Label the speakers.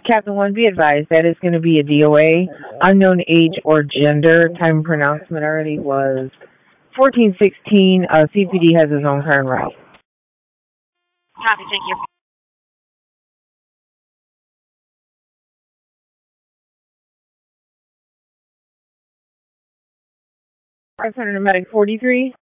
Speaker 1: Captain 1, be advised that is going to be a DOA. Unknown age or gender. Time of pronouncement already was 1416. CPD has his own car en route.
Speaker 2: Copy, thank you.
Speaker 1: 500 medic 43.